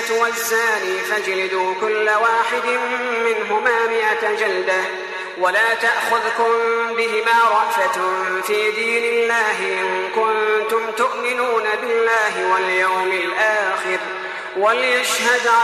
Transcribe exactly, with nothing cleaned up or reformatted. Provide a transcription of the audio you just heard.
والزاني فاجلدوا كل واحد منهما مئة جلدة ولا تأخذكم بهما رأفة في دين الله إن كنتم تؤمنون بالله واليوم الآخر وليشهد